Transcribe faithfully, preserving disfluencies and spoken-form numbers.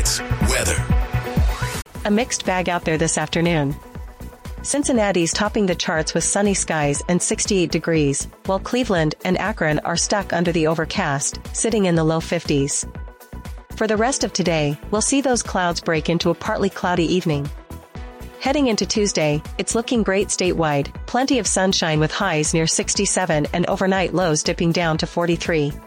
Sports weather. A mixed bag out there this afternoon. Cincinnati's topping the charts with sunny skies and sixty-eight degrees, while Cleveland and Akron are stuck under the overcast, sitting in the low fifties. For the rest of today, we'll see those clouds break into a partly cloudy evening. Heading into Tuesday, it's looking great statewide, plenty of sunshine with highs near sixty-seven and overnight lows dipping down to forty-three.